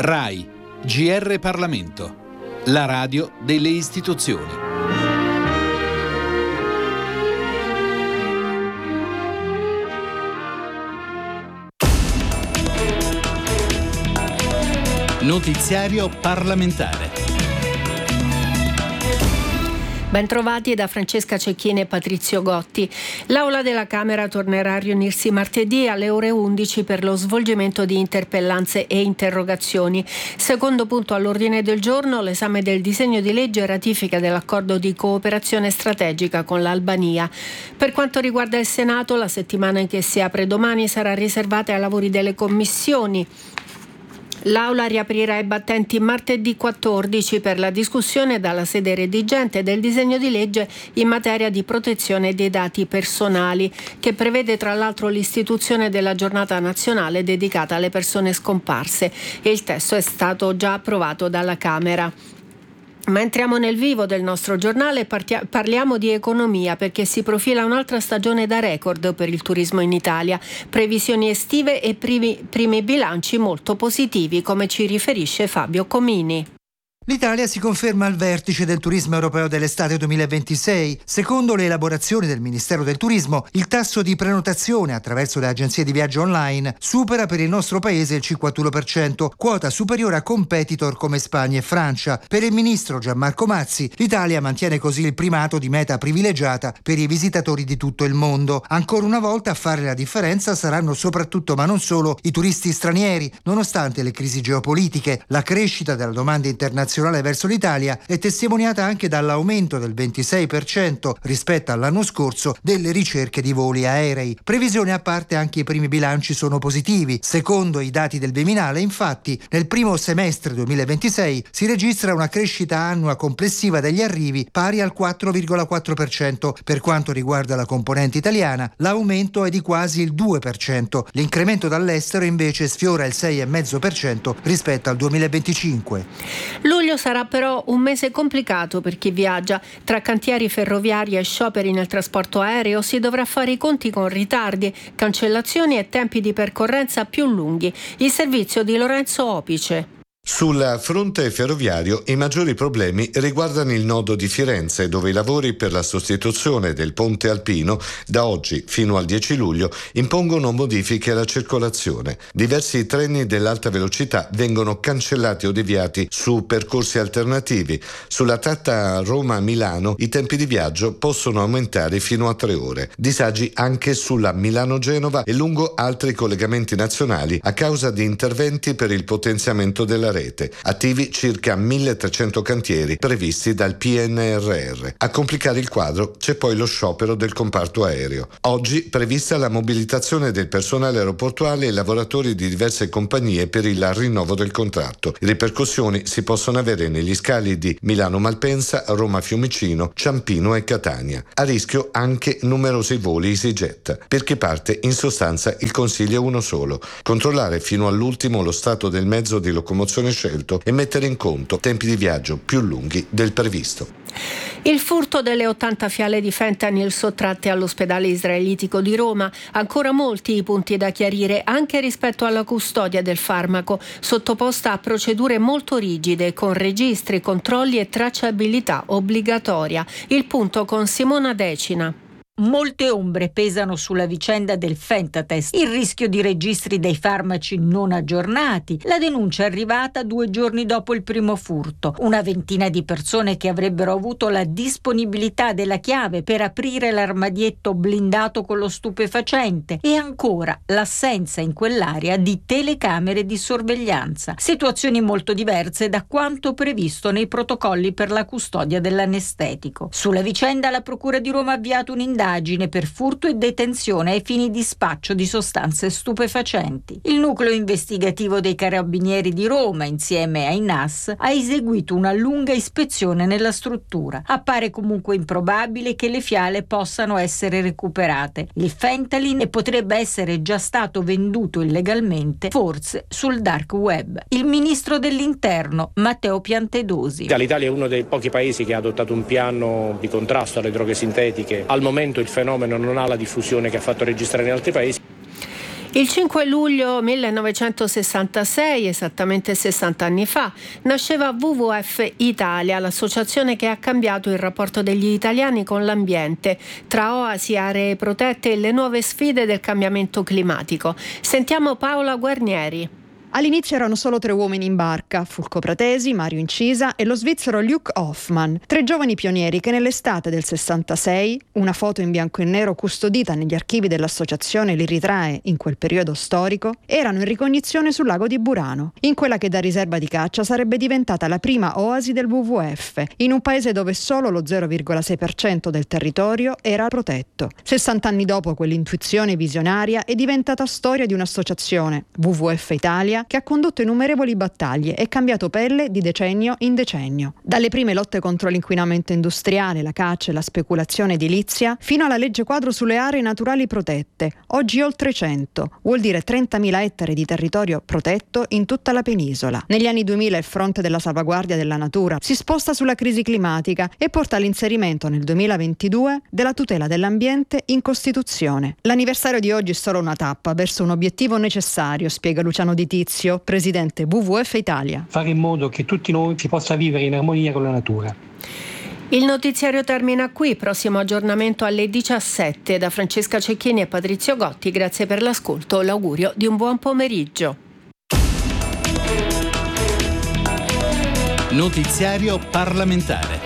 RAI, GR Parlamento, la radio delle istituzioni. Notiziario parlamentare. Bentrovati da Francesca Cecchini e Patrizio Gotti. L'Aula della Camera tornerà a riunirsi martedì alle ore 11 per lo svolgimento di interpellanze e interrogazioni. Secondo punto all'ordine del giorno, l'esame del disegno di legge ratifica dell'accordo di cooperazione strategica con l'Albania. Per quanto riguarda il Senato, la settimana in che si apre domani sarà riservata ai lavori delle commissioni. L'Aula riaprirà i battenti martedì 14 per la discussione dalla sede redigente del disegno di legge in materia di protezione dei dati personali, che prevede tra l'altro l'istituzione della giornata nazionale dedicata alle persone scomparse. Il testo è stato già approvato dalla Camera. Ma entriamo nel vivo del nostro giornale e parliamo di economia, perché si profila un'altra stagione da record per il turismo in Italia. Previsioni estive e primi bilanci molto positivi, come ci riferisce Fabio Comini. L'Italia si conferma al vertice del turismo europeo dell'estate 2026. Secondo le elaborazioni del Ministero del Turismo, il tasso di prenotazione attraverso le agenzie di viaggio online supera per il nostro paese il 51%, quota superiore a competitor come Spagna e Francia. Per il ministro Gianmarco Mazzi, l'Italia mantiene così il primato di meta privilegiata per i visitatori di tutto il mondo. Ancora una volta a fare la differenza saranno soprattutto, ma non solo, i turisti stranieri. Nonostante le crisi geopolitiche, la crescita della domanda internazionale verso l'Italia è testimoniata anche dall'aumento del 26% rispetto all'anno scorso delle ricerche di voli aerei. Previsione a parte, anche i primi bilanci sono positivi. Secondo i dati del Viminale, infatti, nel primo semestre 2026 si registra una crescita annua complessiva degli arrivi pari al 4,4%. Per quanto riguarda la componente italiana, l'aumento è di quasi il 2%. L'incremento dall'estero invece sfiora il 6,5% rispetto al 2025. Luglio sarà però un mese complicato per chi viaggia. Tra cantieri ferroviari e scioperi nel trasporto aereo si dovrà fare i conti con ritardi, cancellazioni e tempi di percorrenza più lunghi. Il servizio di Lorenzo Opice. Sul fronte ferroviario i maggiori problemi riguardano il nodo di Firenze, dove i lavori per la sostituzione del ponte alpino da oggi fino al 10 luglio impongono modifiche alla circolazione. Diversi treni dell'alta velocità vengono cancellati o deviati su percorsi alternativi. Sulla tratta Roma-Milano i tempi di viaggio possono aumentare fino a 3 ore. Disagi anche sulla Milano-Genova e lungo altri collegamenti nazionali a causa di interventi per il potenziamento della rete. Attivi circa 1.300 cantieri previsti dal PNRR. A complicare il quadro c'è poi lo sciopero del comparto aereo. Oggi prevista la mobilitazione del personale aeroportuale e lavoratori di diverse compagnie per il rinnovo del contratto. Ripercussioni si possono avere negli scali di Milano-Malpensa, Roma-Fiumicino, Ciampino e Catania. A rischio anche numerosi voli EasyJet. Per chi parte, in sostanza, il consiglio è uno solo: controllare fino all'ultimo lo stato del mezzo di locomozione scelto e mettere in conto tempi di viaggio più lunghi del previsto. Il furto delle 80 fiale di fentanyl sottratte all'ospedale israelitico di Roma. Ancora molti i punti da chiarire anche rispetto alla custodia del farmaco, sottoposta a procedure molto rigide con registri, controlli e tracciabilità obbligatoria. Il punto con Simona Decina. Molte ombre pesano sulla vicenda del Fentatest, il rischio di registri dei farmaci non aggiornati, la denuncia è arrivata 2 giorni dopo il primo furto, una ventina di persone che avrebbero avuto la disponibilità della chiave per aprire l'armadietto blindato con lo stupefacente e ancora l'assenza in quell'area di telecamere di sorveglianza, situazioni molto diverse da quanto previsto nei protocolli per la custodia dell'anestetico. Sulla vicenda la Procura di Roma ha avviato un'indagine per furto e detenzione ai fini di spaccio di sostanze stupefacenti. Il nucleo investigativo dei Carabinieri di Roma, insieme ai NAS, ha eseguito una lunga ispezione nella struttura. Appare comunque improbabile che le fiale possano essere recuperate. Il fentanyl potrebbe essere già stato venduto illegalmente, forse sul dark web. Il ministro dell'Interno, Matteo Piantedosi. L'Italia è uno dei pochi paesi che ha adottato un piano di contrasto alle droghe sintetiche. Al momento il fenomeno non ha la diffusione che ha fatto registrare in altri paesi. Il 5 luglio 1966, esattamente 60 anni fa, nasceva WWF Italia, l'associazione che ha cambiato il rapporto degli italiani con l'ambiente, tra oasi, aree protette e le nuove sfide del cambiamento climatico. Sentiamo Paola Guarnieri. All'inizio erano solo 3 uomini in barca, Fulco Pratesi, Mario Incisa e lo svizzero Luke Hoffman, 3 giovani pionieri che nell'estate del 66, una foto in bianco e nero custodita negli archivi dell'associazione li ritrae in quel periodo storico, erano in ricognizione sul lago di Burano, in quella che da riserva di caccia sarebbe diventata la prima oasi del WWF, in un paese dove solo lo 0,6% del territorio era protetto. 60 anni dopo quell'intuizione visionaria è diventata storia di un'associazione, WWF Italia, che ha condotto innumerevoli battaglie e cambiato pelle di decennio in decennio. Dalle prime lotte contro l'inquinamento industriale, la caccia e la speculazione edilizia, fino alla legge quadro sulle aree naturali protette, oggi oltre 100, vuol dire 30.000 ettari di territorio protetto in tutta la penisola. Negli anni 2000 il fronte della salvaguardia della natura si sposta sulla crisi climatica e porta all'inserimento nel 2022 della tutela dell'ambiente in Costituzione. L'anniversario di oggi è solo una tappa verso un obiettivo necessario, spiega Luciano Di Tizio, presidente WWF Italia. Fare in modo che tutti noi si possa vivere in armonia con la natura. Il notiziario termina qui, prossimo aggiornamento alle 17 da Francesca Cecchini e Patrizio Gotti. Grazie per l'ascolto, l'augurio di un buon pomeriggio. Notiziario parlamentare.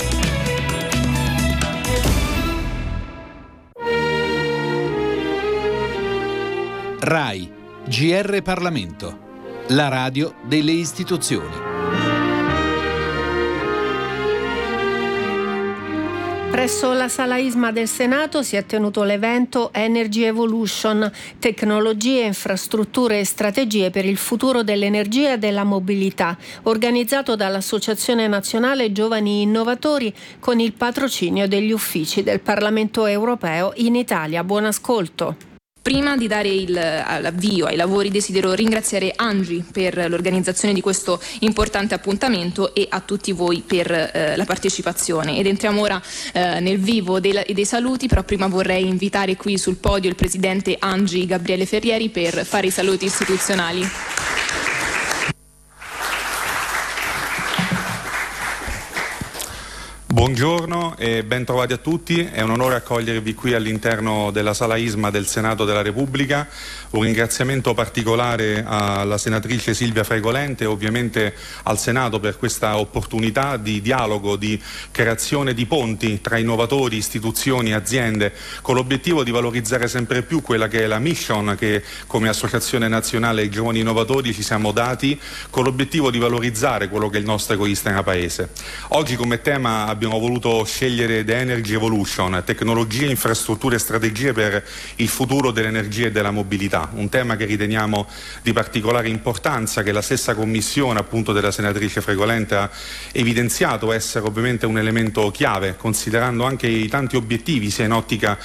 RAI, GR Parlamento, la radio delle istituzioni. Presso la Sala ISMA del Senato si è tenuto l'evento Energy Evolution, tecnologie, infrastrutture e strategie per il futuro dell'energia e della mobilità, organizzato dall'Associazione Nazionale Giovani Innovatori con il patrocinio degli uffici del Parlamento Europeo in Italia. Buon ascolto. Prima di dare l'avvio ai lavori desidero ringraziare Angi per l'organizzazione di questo importante appuntamento e a tutti voi per la partecipazione. Ed entriamo ora nel vivo dei saluti, però prima vorrei invitare qui sul podio il presidente Angi Gabriele Ferrieri per fare i saluti istituzionali. Buongiorno e ben trovati a tutti, è un onore accogliervi qui all'interno della Sala ISMA del Senato della Repubblica. Un ringraziamento particolare alla senatrice Silvia Fregolente e ovviamente al Senato per questa opportunità di dialogo, di creazione di ponti tra innovatori, istituzioni e aziende, con l'obiettivo di valorizzare sempre più quella che è la mission che come Associazione Nazionale Giovani Innovatori ci siamo dati, con l'obiettivo di valorizzare quello che è il nostro ecosistema paese. Oggi come tema abbiamo voluto scegliere The Energy Evolution, tecnologie, infrastrutture e strategie per il futuro dell'energia e della mobilità, un tema che riteniamo di particolare importanza, che la stessa commissione appunto della senatrice Fregolente ha evidenziato essere ovviamente un elemento chiave, considerando anche i tanti obiettivi sia in ottica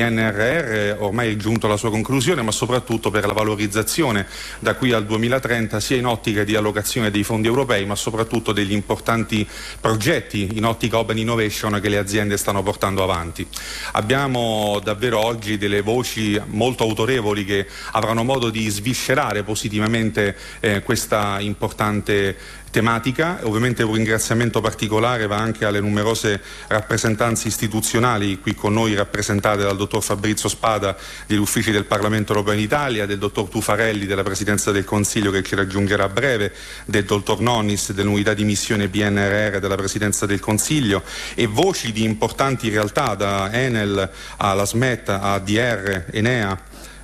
PNRR, ormai è giunto alla sua conclusione, ma soprattutto per la valorizzazione da qui al 2030 sia in ottica di allocazione dei fondi europei, ma soprattutto degli importanti progetti in ottica Open Innovation che le aziende stanno portando avanti. Abbiamo davvero oggi delle voci molto autorevoli che avranno modo di sviscerare positivamente questa importante tematica. Ovviamente un ringraziamento particolare va anche alle numerose rappresentanze istituzionali qui con noi rappresentate dal dottor Fabrizio Spada degli uffici del Parlamento Europeo in Italia, del dottor Tufarelli della Presidenza del Consiglio che ci raggiungerà a breve, del dottor Nonnis dell'unità di missione PNRR della Presidenza del Consiglio e voci di importanti realtà da Enel alla SMET, a ADR, Enea,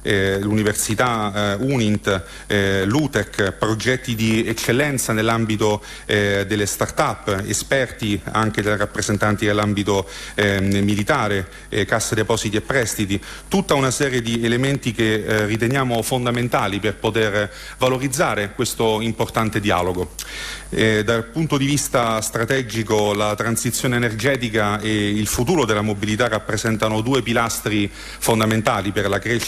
l'Università Unint, l'UTEC, progetti di eccellenza nell'ambito delle start-up, esperti anche dei rappresentanti dell'ambito militare, casse depositi e prestiti, tutta una serie di elementi che riteniamo fondamentali per poter valorizzare questo importante dialogo. Dal punto di vista strategico la transizione energetica e il futuro della mobilità rappresentano due pilastri fondamentali per la crescita e la sostenibilità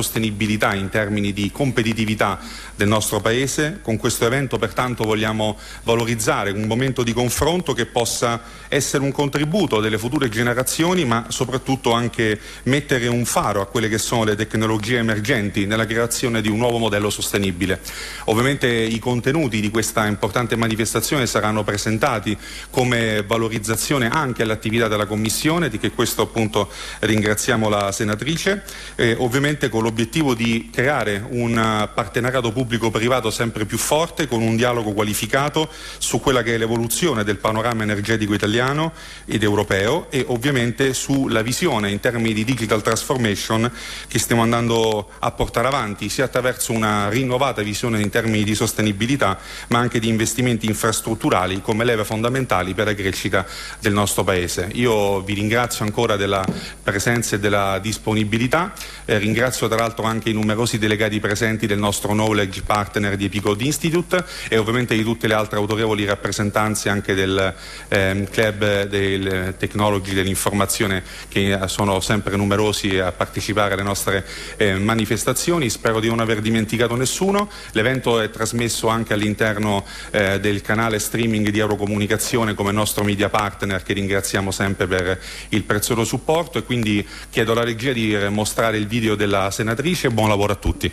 sostenibilità in termini di competitività del nostro Paese. Con questo evento pertanto vogliamo valorizzare un momento di confronto che possa essere un contributo delle future generazioni, ma soprattutto anche mettere un faro a quelle che sono le tecnologie emergenti nella creazione di un nuovo modello sostenibile. Ovviamente i contenuti di questa importante manifestazione saranno presentati come valorizzazione anche all'attività della Commissione, di che questo appunto ringraziamo la senatrice, ovviamente con l'obiettivo di creare un partenariato pubblico-privato sempre più forte, con un dialogo qualificato su quella che è l'evoluzione del panorama energetico italiano ed europeo e ovviamente sulla visione in termini di digital transformation che stiamo andando a portare avanti, sia attraverso una rinnovata visione in termini di sostenibilità, ma anche di investimenti infrastrutturali come leve fondamentali per la crescita del nostro Paese. Io vi ringrazio ancora della presenza e della disponibilità, ringrazio tra l'altro anche i numerosi delegati presenti del nostro Knowledge Partner di Epicode Institute e ovviamente di tutte le altre autorevoli rappresentanze anche del Club del Technology dell'Informazione, che sono sempre numerosi a partecipare alle nostre manifestazioni. Spero di non aver dimenticato nessuno. L'evento è trasmesso anche all'interno del canale streaming di Eurocomunicazione come nostro media partner, che ringraziamo sempre per il prezioso supporto, e quindi chiedo alla regia di mostrare il video della senatrice. Buon lavoro a tutti.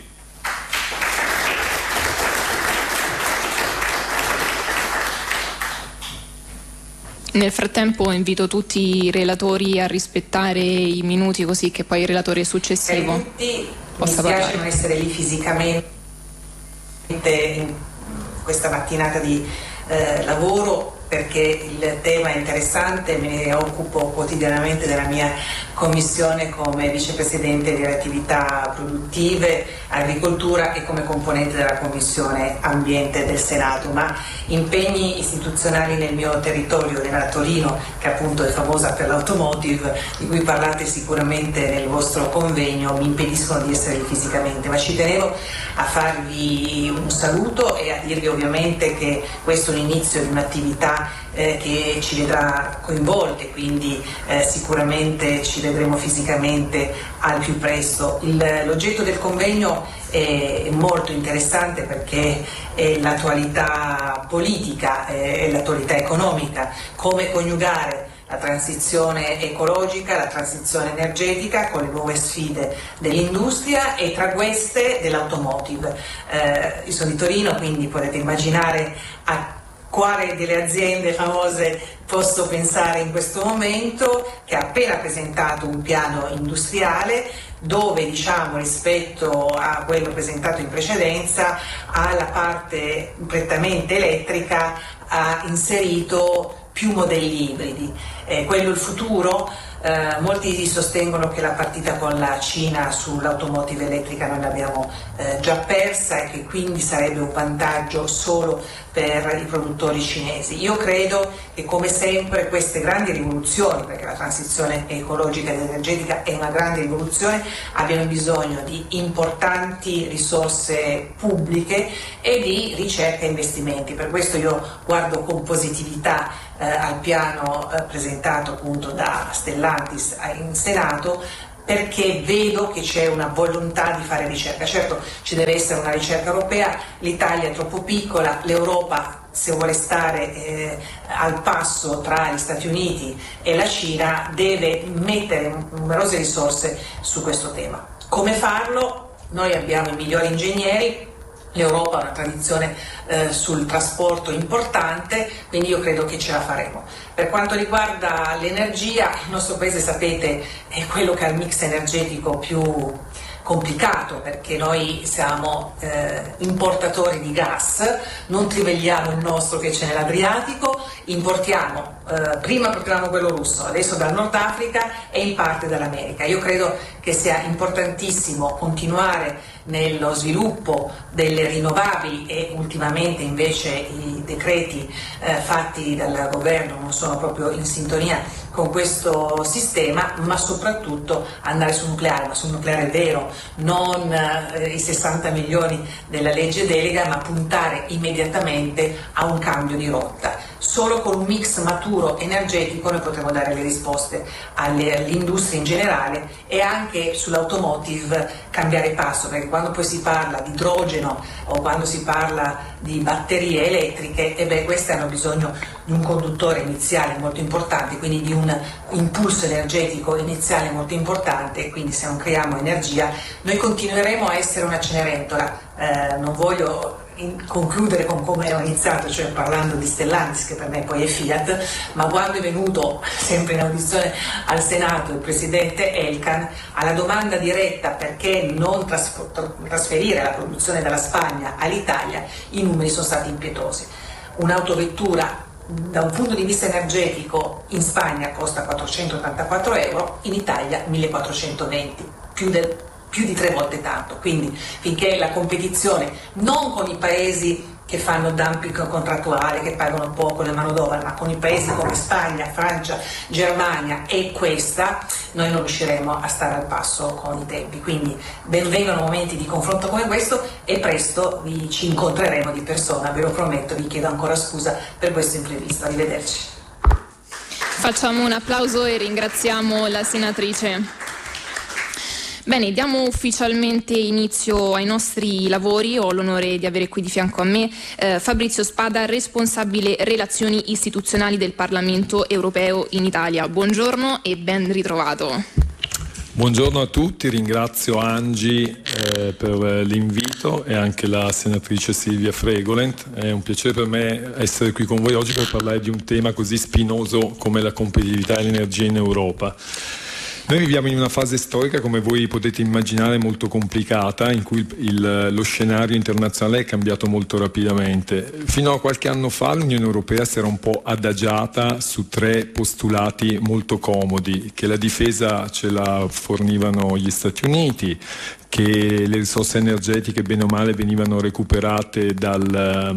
Nel frattempo invito tutti i relatori a rispettare i minuti, così che poi il relatore successivo possa parlare. Mi spiace non essere lì fisicamente in questa mattinata di lavoro, perché il tema è interessante, me ne occupo quotidianamente della mia commissione come vicepresidente delle attività produttive, agricoltura e come componente della commissione ambiente del Senato, ma impegni istituzionali nel mio territorio, nella Torino, che appunto è famosa per l'automotive, di cui parlate sicuramente nel vostro convegno, mi impediscono di essere lì fisicamente, ma ci tenevo a farvi un saluto e a dirvi ovviamente che questo è un inizio di un'attività che ci vedrà coinvolte, quindi sicuramente ci vedremo fisicamente al più presto. L'oggetto del convegno è molto interessante perché è l'attualità politica e l'attualità economica, come coniugare la transizione ecologica, la transizione energetica con le nuove sfide dell'industria e tra queste dell'automotive. Io sono di Torino, quindi potete immaginare a quale delle aziende famose posso pensare in questo momento, che ha appena presentato un piano industriale dove, diciamo, rispetto a quello presentato in precedenza, alla parte prettamente elettrica ha inserito più modelli ibridi. Quello è il futuro. Molti sostengono che la partita con la Cina sull'automotive elettrica noi l'abbiamo già persa e che quindi sarebbe un vantaggio solo per i produttori cinesi. Io credo che, come sempre, queste grandi rivoluzioni, perché la transizione ecologica ed energetica è una grande rivoluzione, abbiano bisogno di importanti risorse pubbliche e di ricerca e investimenti. Per questo io guardo con positività al piano presentato appunto da Stellantis in Senato, perché vedo che c'è una volontà di fare ricerca. Certo, ci deve essere una ricerca europea, l'Italia è troppo piccola, l'Europa, se vuole stare al passo tra gli Stati Uniti e la Cina, deve mettere numerose risorse su questo tema. Come farlo? Noi abbiamo i migliori ingegneri, l'Europa ha una tradizione sul trasporto importante, quindi io credo che ce la faremo. Per quanto riguarda l'energia, il nostro paese, sapete, è quello che ha il mix energetico più complicato, perché noi siamo importatori di gas, non trivelliamo il nostro che c'è nell'Adriatico, importiamo, prima portavamo quello russo, adesso dal Nord Africa e in parte dall'America. Io credo che sia importantissimo continuare nello sviluppo delle rinnovabili e ultimamente invece i decreti fatti dal governo non sono proprio in sintonia con questo sistema, ma soprattutto andare sul nucleare, ma sul nucleare vero, non i 60 milioni della legge delega, ma puntare immediatamente a un cambio di rotta. Solo con un mix maturo energetico noi potremo dare le risposte all'industria in generale e anche sull'automotive cambiare passo, perché quando poi si parla di idrogeno o quando si parla di batterie elettriche, queste hanno bisogno di un conduttore iniziale molto importante, quindi di un impulso energetico iniziale molto importante, quindi se non creiamo energia noi continueremo a essere una Cenerentola. Non voglio concludere con come ho iniziato, cioè parlando di Stellantis, che per me poi è Fiat, ma quando è venuto sempre in audizione al Senato il presidente Elkann alla domanda diretta perché non trasferire la produzione dalla Spagna all'Italia, i numeri sono stati impietosi. Un'autovettura da un punto di vista energetico in Spagna costa 484 euro, in Italia 1420, più di 3 volte tanto. Quindi finché la competizione non con i paesi che fanno dumping contrattuale, che pagano poco la manodopera, ma con i paesi come Spagna, Francia, Germania e questa, noi non riusciremo a stare al passo con i tempi. Quindi benvengano momenti di confronto come questo e presto ci incontreremo di persona, ve lo prometto. Vi chiedo ancora scusa per questo imprevisto. Arrivederci. Facciamo un applauso e ringraziamo la senatrice. Bene, diamo ufficialmente inizio ai nostri lavori. Ho l'onore di avere qui di fianco a me Fabrizio Spada, responsabile relazioni istituzionali del Parlamento europeo in Italia. Buongiorno e ben ritrovato. Buongiorno a tutti, ringrazio Angie per l'invito e anche la senatrice Silvia Fregolent. È un piacere per me essere qui con voi oggi per parlare di un tema così spinoso come la competitività dell'energia in Europa. Noi viviamo in una fase storica, come voi potete immaginare, molto complicata, in cui lo scenario internazionale è cambiato molto rapidamente. Fino a qualche anno fa l'Unione Europea si era un po' adagiata su 3 postulati molto comodi: che la difesa ce la fornivano gli Stati Uniti, che le risorse energetiche bene o male venivano recuperate dal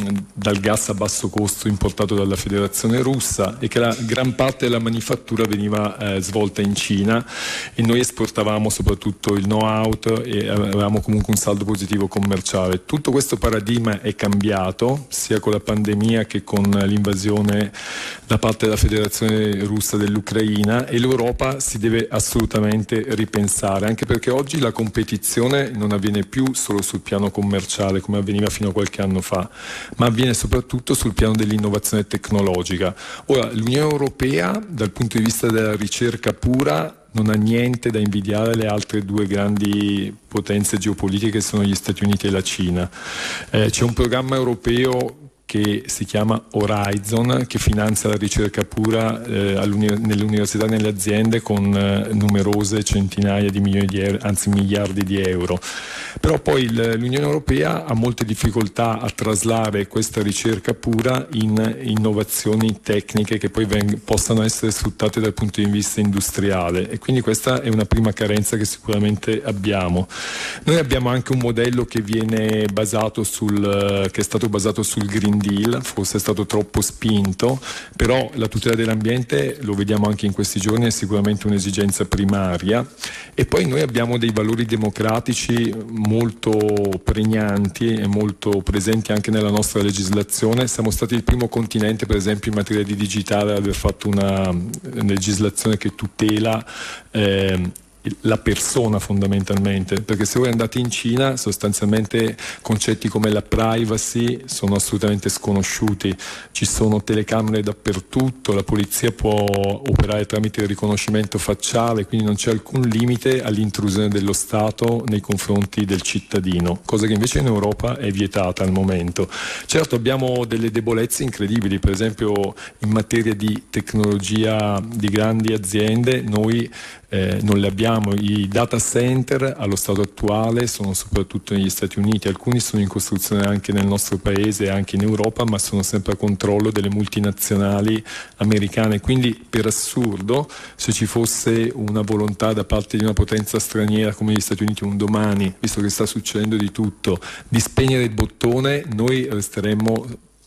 gas a basso costo importato dalla Federazione Russa e che la gran parte della manifattura veniva svolta in Cina e noi esportavamo soprattutto il know-how e avevamo comunque un saldo positivo commerciale. Tutto questo paradigma è cambiato sia con la pandemia che con l'invasione da parte della Federazione Russa dell'Ucraina e l'Europa si deve assolutamente ripensare, anche perché oggi la competizione non avviene più solo sul piano commerciale come avveniva fino a qualche anno fa, ma avviene soprattutto sul piano dell'innovazione tecnologica. Ora, l'Unione Europea dal punto di vista della ricerca pura non ha niente da invidiare alle altre 2 grandi potenze geopolitiche che sono gli Stati Uniti e la Cina. C'è un programma europeo che si chiama Horizon, che finanzia la ricerca pura nelle università e nelle aziende con numerose centinaia di milioni di euro, anzi miliardi di euro. Però poi l'Unione Europea ha molte difficoltà a traslare questa ricerca pura in innovazioni tecniche che poi possano essere sfruttate dal punto di vista industriale, e quindi questa è una prima carenza che sicuramente abbiamo. Noi abbiamo anche un modello che che è stato basato sul Green Deal, forse è stato troppo spinto, però la tutela dell'ambiente, lo vediamo anche in questi giorni, è sicuramente un'esigenza primaria. E poi noi abbiamo dei valori democratici molto pregnanti e molto presenti anche nella nostra legislazione. Siamo stati il primo continente, per esempio in materia di digitale, ad aver fatto una legislazione che tutela la persona fondamentalmente, perché se voi andate in Cina sostanzialmente concetti come la privacy sono assolutamente sconosciuti, ci sono telecamere dappertutto, la polizia può operare tramite il riconoscimento facciale, quindi non c'è alcun limite all'intrusione dello Stato nei confronti del cittadino, cosa che invece in Europa è vietata al momento. Certo, abbiamo delle debolezze incredibili, per esempio in materia di tecnologia di grandi aziende noi non le abbiamo. I data center allo stato attuale sono soprattutto negli Stati Uniti, alcuni sono in costruzione anche nel nostro paese e anche in Europa, ma sono sempre a controllo delle multinazionali americane. Quindi per assurdo, se ci fosse una volontà da parte di una potenza straniera come gli Stati Uniti un domani, visto che sta succedendo di tutto, di spegnere il bottone, noi resteremmo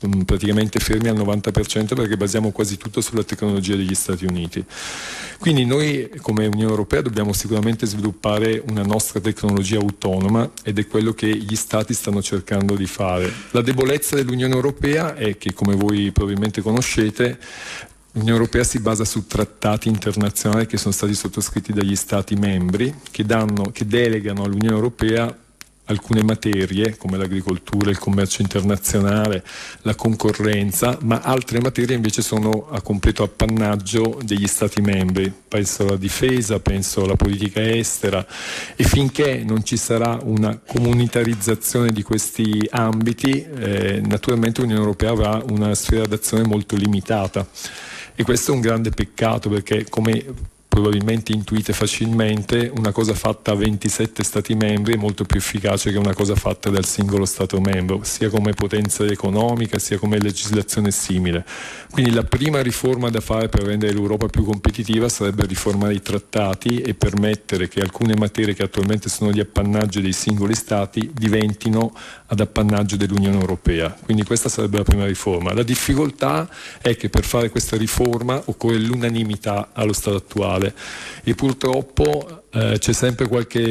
praticamente fermi al 90% perché basiamo quasi tutto sulla tecnologia degli Stati Uniti. Quindi noi come Unione Europea dobbiamo sicuramente sviluppare una nostra tecnologia autonoma ed è quello che gli Stati stanno cercando di fare. La debolezza dell'Unione Europea è che, come voi probabilmente conoscete, l'Unione Europea si basa su trattati internazionali che sono stati sottoscritti dagli Stati membri che delegano all'Unione Europea alcune materie come l'agricoltura, il commercio internazionale, la concorrenza, ma altre materie invece sono a completo appannaggio degli Stati membri. Penso alla difesa, penso alla politica estera, e finché non ci sarà una comunitarizzazione di questi ambiti, naturalmente l'Unione Europea avrà una sfera d'azione molto limitata. E questo è un grande peccato perché, come probabilmente intuite facilmente, una cosa fatta a 27 Stati membri è molto più efficace che una cosa fatta dal singolo Stato membro, sia come potenza economica sia come legislazione simile. Quindi la prima riforma da fare per rendere l'Europa più competitiva sarebbe riformare i trattati e permettere che alcune materie che attualmente sono di appannaggio dei singoli Stati diventino ad appannaggio dell'Unione Europea. Quindi questa sarebbe la prima riforma. La difficoltà è che per fare questa riforma occorre l'unanimità allo stato attuale e purtroppo c'è sempre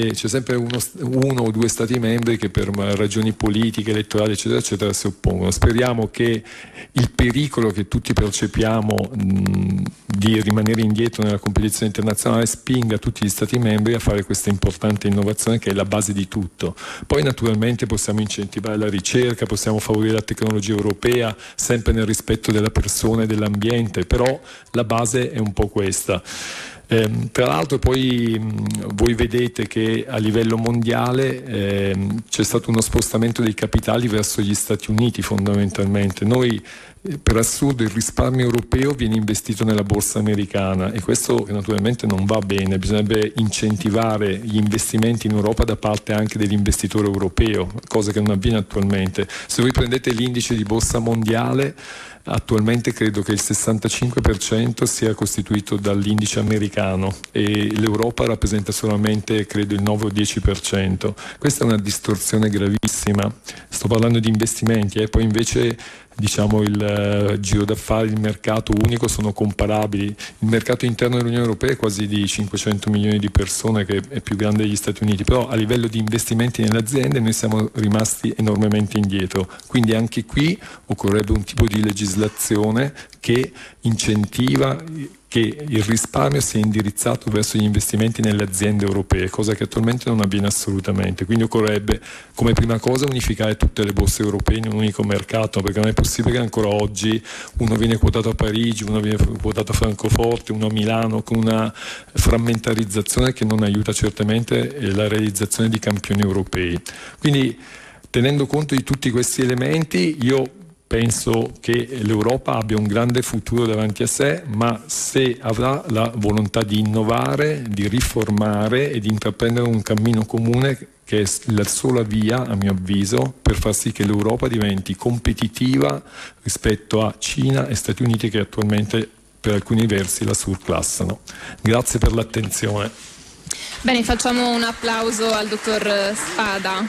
uno o due Stati membri che per ragioni politiche, elettorali eccetera eccetera si oppongono. Speriamo che il pericolo che tutti percepiamo di rimanere indietro nella competizione internazionale spinga tutti gli Stati membri a fare questa importante innovazione che è la base di tutto. Poi naturalmente possiamo incentivare la ricerca, possiamo favorire la tecnologia europea sempre nel rispetto della persona e dell'ambiente, però la base è un po' questa. Tra l'altro poi voi vedete che a livello mondiale c'è stato uno spostamento dei capitali verso gli Stati Uniti fondamentalmente. Noi per assurdo il risparmio europeo viene investito nella borsa americana e questo naturalmente non va bene, bisognerebbe incentivare gli investimenti in Europa da parte anche dell'investitore europeo, cosa che non avviene attualmente. Se voi prendete l'indice di borsa mondiale, attualmente credo che il 65% sia costituito dall'indice americano e l'Europa rappresenta solamente credo il 9 o 10%. Questa è una distorsione gravissima. Sto parlando di investimenti, poi invece diciamo il giro d'affari, il mercato unico sono comparabili. Il mercato interno dell'Unione Europea è quasi di 500 milioni di persone, che è più grande degli Stati Uniti, però a livello di investimenti nelle aziende noi siamo rimasti enormemente indietro. Quindi anche qui occorrerebbe un tipo di legislazione che incentiva che il risparmio sia indirizzato verso gli investimenti nelle aziende europee, cosa che attualmente non avviene assolutamente. Quindi occorrerebbe come prima cosa unificare tutte le borse europee in un unico mercato, perché non è possibile che ancora oggi uno viene quotato a Parigi, uno viene quotato a Francoforte, uno a Milano, con una frammentarizzazione che non aiuta certamente la realizzazione di campioni europei. Quindi tenendo conto di tutti questi elementi, io penso che l'Europa abbia un grande futuro davanti a sé, ma se avrà la volontà di innovare, di riformare e di intraprendere un cammino comune che è la sola via, a mio avviso, per far sì che l'Europa diventi competitiva rispetto a Cina e Stati Uniti che attualmente per alcuni versi la surclassano. Grazie per l'attenzione. Bene, facciamo un applauso al dottor Spada.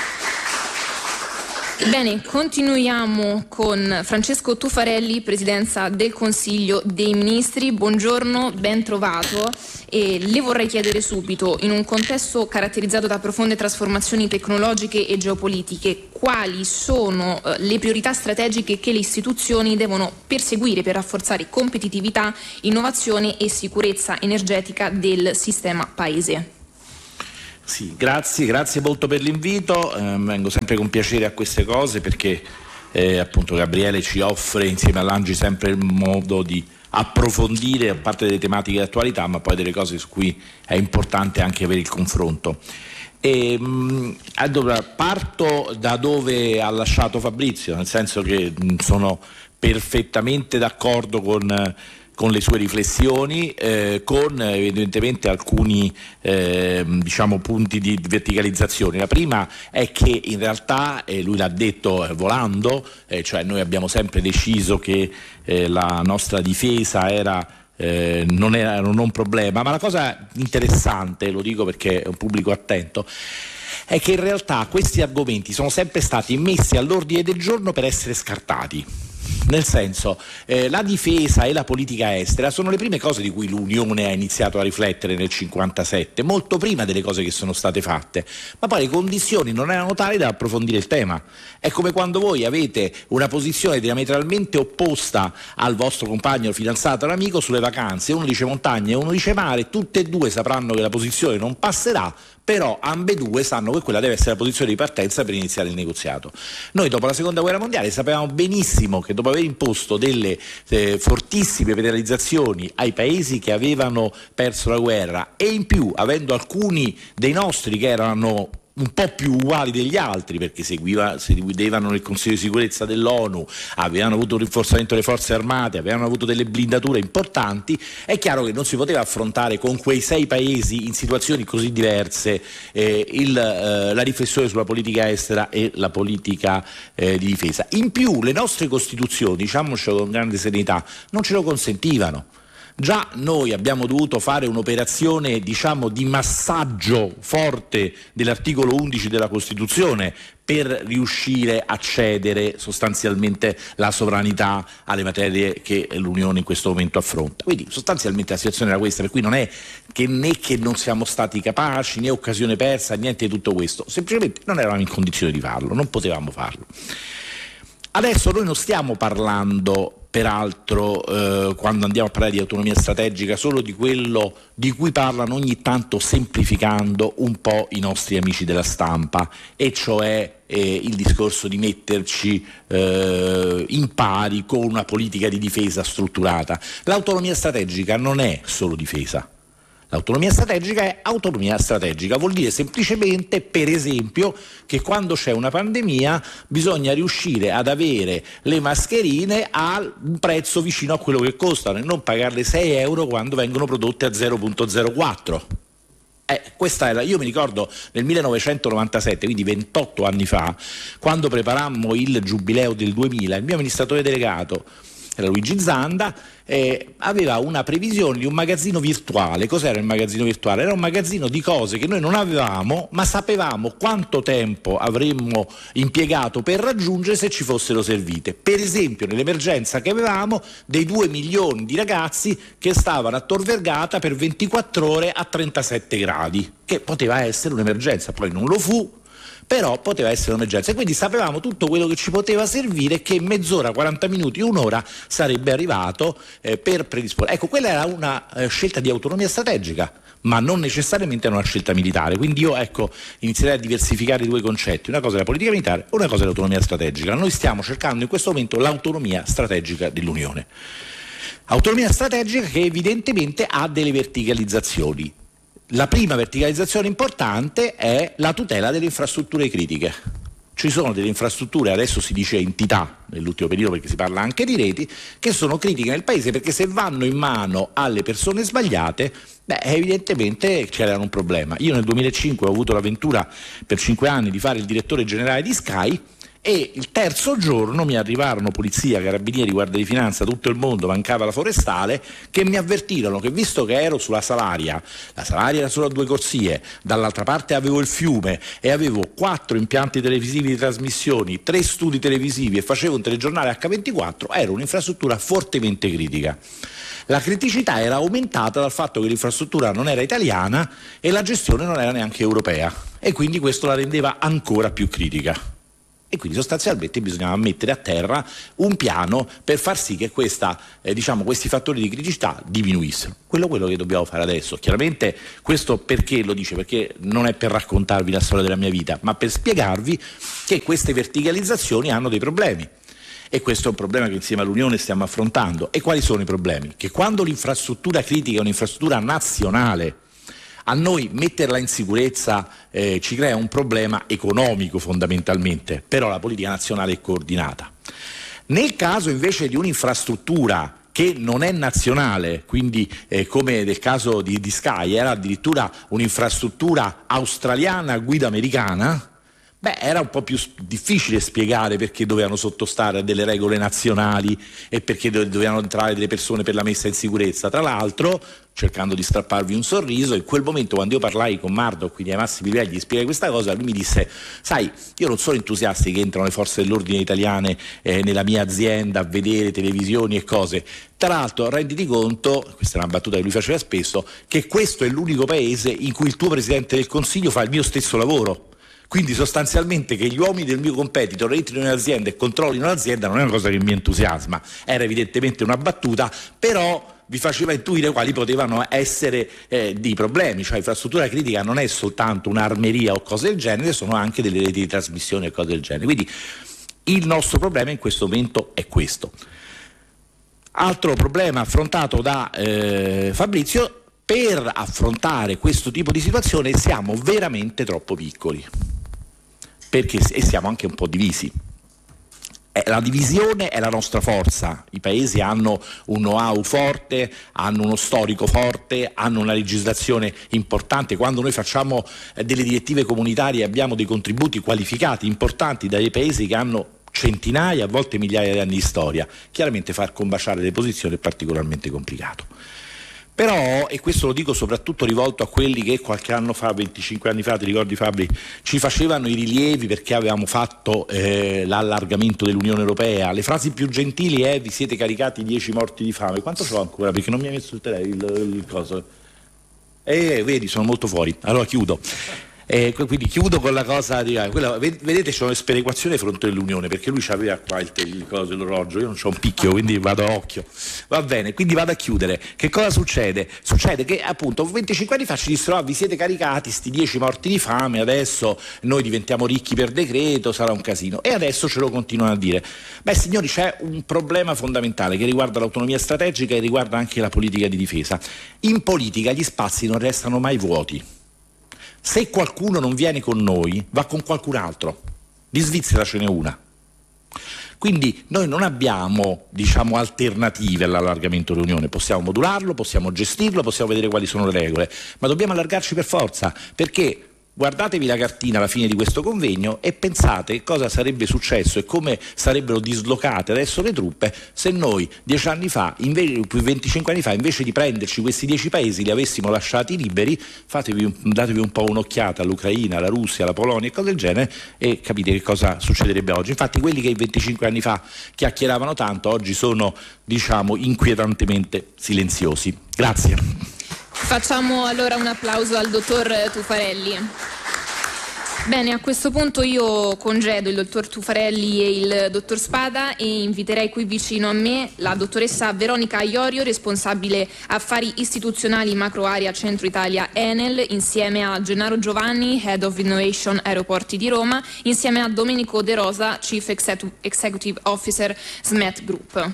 Bene, continuiamo con Francesco Tuffarelli, Presidenza del Consiglio dei Ministri. Buongiorno, ben trovato. E le vorrei chiedere subito, in un contesto caratterizzato da profonde trasformazioni tecnologiche e geopolitiche, quali sono le priorità strategiche che le istituzioni devono perseguire per rafforzare competitività, innovazione e sicurezza energetica del sistema Paese? Sì, grazie molto per l'invito, vengo sempre con piacere a queste cose perché appunto Gabriele ci offre insieme all'Angi sempre il modo di approfondire a parte delle tematiche di attualità ma poi delle cose su cui è importante anche avere il confronto. Allora parto da dove ha lasciato Fabrizio, nel senso che sono perfettamente d'accordo con le sue riflessioni, con evidentemente alcuni punti di verticalizzazione. La prima è che in realtà, lui l'ha detto volando, cioè noi abbiamo sempre deciso che la nostra difesa non era un problema, ma la cosa interessante, lo dico perché è un pubblico attento, è che in realtà questi argomenti sono sempre stati messi all'ordine del giorno per essere scartati. Nel senso, la difesa e la politica estera sono le prime cose di cui l'Unione ha iniziato a riflettere nel 1957, molto prima delle cose che sono state fatte, ma poi le condizioni non erano tali da approfondire il tema. È come quando voi avete una posizione diametralmente opposta al vostro compagno, fidanzato, l'amico sulle vacanze, uno dice montagna e uno dice mare, tutte e due sapranno che la posizione non passerà, però ambedue sanno che quella deve essere la posizione di partenza per iniziare il negoziato. Noi dopo la seconda guerra mondiale sapevamo benissimo che dopo aver imposto delle fortissime penalizzazioni ai paesi che avevano perso la guerra e in più avendo alcuni dei nostri che erano un po' più uguali degli altri perché si guidavano nel Consiglio di sicurezza dell'ONU, avevano avuto un rinforzamento delle forze armate, avevano avuto delle blindature importanti, è chiaro che non si poteva affrontare con quei 6 paesi in situazioni così diverse la riflessione sulla politica estera e la politica di difesa. In più le nostre costituzioni, diciamocelo con grande serenità, non ce lo consentivano. Già noi abbiamo dovuto fare un'operazione, diciamo, di massaggio forte dell'articolo 11 della Costituzione per riuscire a cedere sostanzialmente la sovranità alle materie che l'Unione in questo momento affronta. Quindi sostanzialmente la situazione era questa, per cui non è che né che non siamo stati capaci, né occasione persa, niente di tutto questo, semplicemente non eravamo in condizione di farlo, non potevamo farlo. Adesso noi non stiamo parlando peraltro quando andiamo a parlare di autonomia strategica solo di quello di cui parlano ogni tanto semplificando un po' i nostri amici della stampa, e cioè il discorso di metterci in pari con una politica di difesa strutturata. L'autonomia strategica non è solo difesa. L'autonomia strategica è autonomia strategica, vuol dire semplicemente, per esempio, che quando c'è una pandemia bisogna riuscire ad avere le mascherine a un prezzo vicino a quello che costano e non pagarle 6 euro quando vengono prodotte a 0,04. Questa era, io mi ricordo nel 1997, quindi 28 anni fa, quando preparammo il giubileo del 2000, il mio amministratore delegato era Luigi Zanda, aveva una previsione di un magazzino virtuale. Cos'era il magazzino virtuale? Era un magazzino di cose che noi non avevamo, ma sapevamo quanto tempo avremmo impiegato per raggiungere se ci fossero servite. Per esempio, nell'emergenza che avevamo dei 2 milioni di ragazzi che stavano a Tor Vergata per 24 ore a 37 gradi, che poteva essere un'emergenza, poi non lo fu, però poteva essere un'emergenza, e quindi sapevamo tutto quello che ci poteva servire e che in mezz'ora, 40 minuti, un'ora sarebbe arrivato per predisporre. Ecco, quella era una scelta di autonomia strategica, ma non necessariamente era una scelta militare. Quindi io inizierei a diversificare i due concetti: una cosa è la politica militare, una cosa è l'autonomia strategica. Noi stiamo cercando in questo momento l'autonomia strategica dell'Unione. Autonomia strategica che evidentemente ha delle verticalizzazioni. La prima verticalizzazione importante è la tutela delle infrastrutture critiche. Ci sono delle infrastrutture, adesso si dice entità nell'ultimo periodo perché si parla anche di reti, che sono critiche nel paese perché se vanno in mano alle persone sbagliate, evidentemente c'era un problema. Io nel 2005 ho avuto l'avventura per 5 anni di fare il direttore generale di Sky, e il terzo giorno mi arrivarono polizia, carabinieri, guardia di finanza, tutto il mondo, mancava la forestale, che mi avvertirono che visto che ero sulla Salaria, la Salaria era solo a 2 corsie, dall'altra parte avevo il fiume e avevo 4 impianti televisivi di trasmissioni, 3 studi televisivi e facevo un telegiornale H24, era un'infrastruttura fortemente critica. La criticità era aumentata dal fatto che l'infrastruttura non era italiana e la gestione non era neanche europea, e quindi questo la rendeva ancora più critica. E quindi sostanzialmente bisognava mettere a terra un piano per far sì che questi fattori di criticità diminuissero. Quello che dobbiamo fare adesso. Chiaramente questo perché lo dice? Perché non è per raccontarvi la storia della mia vita, ma per spiegarvi che queste verticalizzazioni hanno dei problemi. E questo è un problema che insieme all'Unione stiamo affrontando. E quali sono i problemi? Che quando l'infrastruttura critica è un'infrastruttura nazionale, a noi metterla in sicurezza ci crea un problema economico fondamentalmente, però la politica nazionale è coordinata. Nel caso invece di un'infrastruttura che non è nazionale, quindi come nel caso di Sky, era addirittura un'infrastruttura australiana a guida americana, Era un po' più difficile spiegare perché dovevano sottostare a delle regole nazionali e perché dovevano entrare delle persone per la messa in sicurezza. Tra l'altro, cercando di strapparvi un sorriso, in quel momento quando io parlai con Murdoch, quindi ai massimi livelli, gli spiegai questa cosa, lui mi disse: sai, io non sono entusiasta che entrano le forze dell'ordine italiane nella mia azienda a vedere televisioni e cose. Tra l'altro renditi conto, questa è una battuta che lui faceva spesso, che questo è l'unico paese in cui il tuo Presidente del Consiglio fa il mio stesso lavoro. Quindi sostanzialmente che gli uomini del mio competitor entrino in azienda e controllino l'azienda non è una cosa che mi entusiasma. Era evidentemente una battuta, però vi faceva intuire quali potevano essere dei problemi. Cioè infrastruttura critica non è soltanto un'armeria o cose del genere, sono anche delle reti di trasmissione e cose del genere. Quindi il nostro problema in questo momento è questo. Altro problema affrontato da Fabrizio: per affrontare questo tipo di situazione siamo veramente troppo piccoli, e siamo anche un po' divisi. La divisione è la nostra forza. I paesi hanno un know-how forte, hanno uno storico forte, hanno una legislazione importante. Quando noi facciamo delle direttive comunitarie abbiamo dei contributi qualificati importanti dai paesi che hanno centinaia, a volte migliaia di anni di storia. Chiaramente far combaciare le posizioni è particolarmente complicato. Però, e questo lo dico soprattutto rivolto a quelli che qualche anno fa, 25 anni fa, ti ricordi Fabri, ci facevano i rilievi perché avevamo fatto l'allargamento dell'Unione Europea, le frasi più gentili è: vi siete caricati 10 morti di fame. Quanto ce l'ho ancora? Perché non mi ha messo il coso. Vedi, sono molto fuori. Allora chiudo. Quindi chiudo con la cosa di vedete, c'è una sperequazione fronte all'Unione, perché lui c'aveva qua l'orologio, io non c'ho un picchio, quindi vado a occhio. Va bene, quindi vado a chiudere. Che cosa succede? Succede che appunto 25 anni fa ci dissero: vi siete caricati sti 10 morti di fame, adesso noi diventiamo ricchi per decreto, sarà un casino. E adesso ce lo continuano a dire. Signori, c'è un problema fondamentale che riguarda l'autonomia strategica e riguarda anche la politica di difesa. In politica gli spazi non restano mai vuoti. Se qualcuno non viene con noi, va con qualcun altro. Di Svizzera ce n'è una. Quindi noi non abbiamo, alternative all'allargamento dell'Unione. Possiamo modularlo, possiamo gestirlo, possiamo vedere quali sono le regole, ma dobbiamo allargarci per forza, perché guardatevi la cartina alla fine di questo convegno e pensate cosa sarebbe successo e come sarebbero dislocate adesso le truppe se noi 10 anni fa, 25 anni fa, invece di prenderci questi 10 paesi li avessimo lasciati liberi. Datevi un po' un'occhiata all'Ucraina, alla Russia, alla Polonia e cose del genere e capite che cosa succederebbe oggi. Infatti quelli che 25 anni fa chiacchieravano tanto oggi sono, inquietantemente silenziosi. Grazie. Facciamo allora un applauso al dottor Tuffarelli. Bene, a questo punto io congedo il dottor Tuffarelli e il dottor Spada e inviterei qui vicino a me la dottoressa Veronica Iorio, responsabile affari istituzionali macro area Centro Italia Enel, insieme a Gennaro Giovanni, Head of Innovation Aeroporti di Roma, insieme a Domenico De Rosa, Chief Executive Officer SMET Group.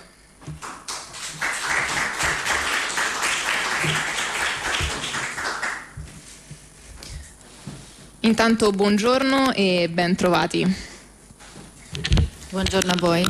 Intanto buongiorno e ben trovati. Buongiorno a voi.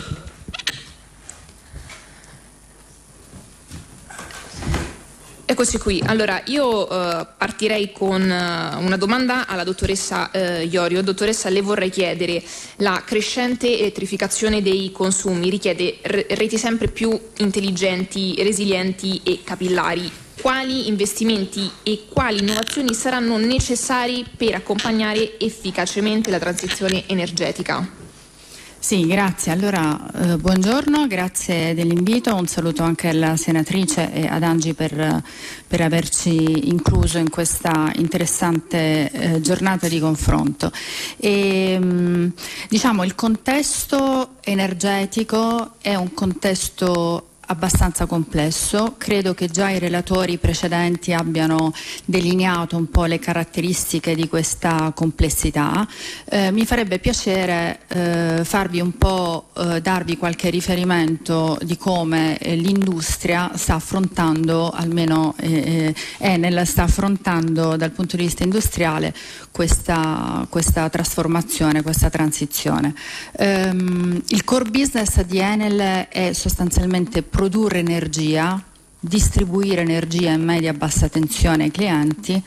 Eccoci qui. Allora, io partirei con una domanda alla dottoressa Iorio. Dottoressa, le vorrei chiedere: la crescente elettrificazione dei consumi richiede reti sempre più intelligenti, resilienti e capillari. Quali investimenti e quali innovazioni saranno necessari per accompagnare efficacemente la transizione energetica? Sì, grazie. Allora, buongiorno, grazie dell'invito, un saluto anche alla senatrice e ad Angi per averci incluso in questa interessante giornata di confronto. Il contesto energetico è un contesto abbastanza complesso. Credo che già i relatori precedenti abbiano delineato un po' le caratteristiche di questa complessità. Mi farebbe piacere farvi un po' darvi qualche riferimento di come l'industria sta affrontando, almeno Enel sta affrontando dal punto di vista industriale questa trasformazione, questa transizione. Il core business di Enel è sostanzialmente produrre energia, distribuire energia in media e bassa tensione ai clienti